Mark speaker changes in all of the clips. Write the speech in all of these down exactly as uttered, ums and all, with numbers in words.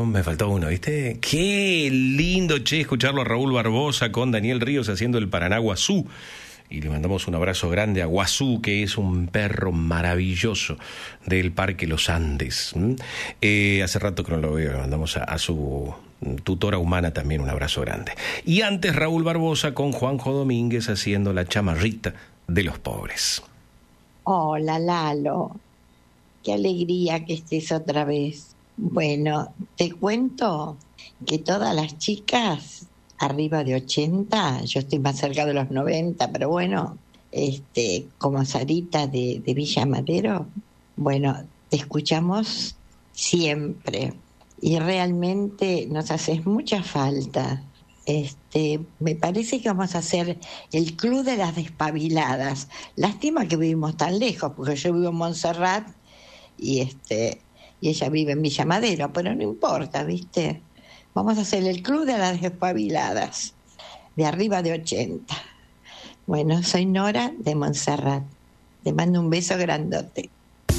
Speaker 1: me faltó uno, ¿viste? Qué lindo, che, escucharlo a Raúl Barbosa con Daniel Ríos haciendo el Paraná Guazú. Y le mandamos un abrazo grande a Guazú, que es un perro maravilloso del Parque Los Andes. ¿Mm? Eh, hace rato que no lo veo, le mandamos a, a su tutora humana también un abrazo grande. Y antes Raúl Barbosa con Juanjo Domínguez haciendo La Chamarrita de los Pobres.
Speaker 2: Hola, Lalo. Qué alegría que estés otra vez. Bueno, te cuento que todas las chicas arriba de ochenta, yo estoy más cerca de los noventa, pero bueno, este, como Sarita de, de Villa Madero, bueno, te escuchamos siempre y realmente nos haces mucha falta. Este, me parece que vamos a hacer el Club de las Despabiladas. Lástima que vivimos tan lejos, porque yo vivo en Montserrat y este y ella vive en Villa Madero, pero no importa, ¿viste? Vamos a hacer el Club de las Despabiladas, de arriba de ochenta. Bueno, soy Nora de Montserrat. Te mando un beso grandote.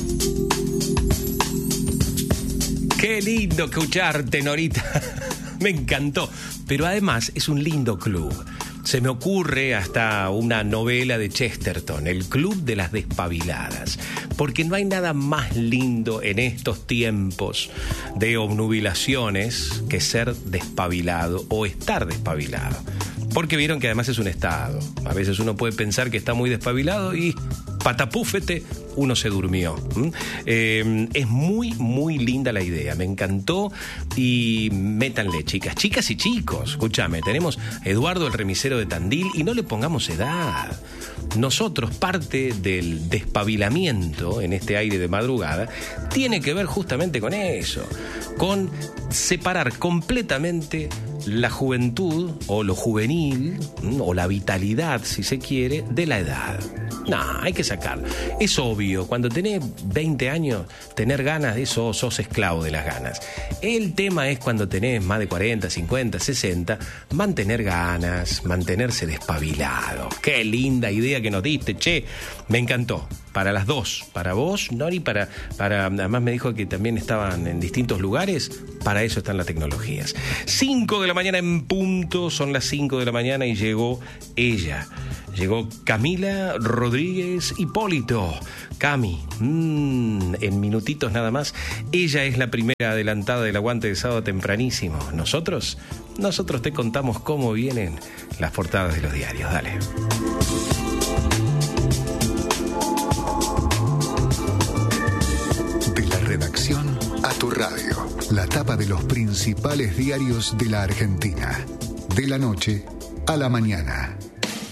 Speaker 1: Qué lindo escucharte, Norita. Me encantó. Pero además es un lindo club. Se me ocurre hasta una novela de Chesterton, El Club de las Despabiladas, porque no hay nada más lindo en estos tiempos de obnubilaciones que ser despabilado o estar despabilado. Porque vieron que además es un estado. A veces uno puede pensar que está muy despabilado y patapúfete, uno se durmió. ¿Mm? Eh, es muy, muy linda la idea. Me encantó y métanle, chicas. Chicas y chicos, escúchame, tenemos a Eduardo el remisero de Tandil y no le pongamos edad. Nosotros, parte del despabilamiento en este aire de madrugada tiene que ver justamente con eso, con separar completamente la juventud o lo juvenil o la vitalidad, si se quiere, de la edad. No, hay que sacarlo. Es obvio, cuando tenés veinte años, tener ganas de eso, sos esclavo de las ganas. El tema es cuando tenés más de cuarenta, cincuenta, sesenta, mantener ganas, mantenerse despabilado. Qué linda idea que nos diste, che, me encantó. Para las dos, para vos, Nori, para, para, además me dijo que también estaban en distintos lugares, para eso están las tecnologías. Cinco de la mañana en punto, son las cinco de la mañana y llegó ella. Llegó Camila Rodríguez Hipólito. Cami, mmm, en minutitos nada más. Ella es la primera adelantada del aguante de sábado tempranísimo. Nosotros, nosotros te contamos cómo vienen las portadas de los diarios. Dale.
Speaker 3: De la redacción a tu radio. La tapa de los principales diarios de la Argentina. De la noche a la mañana.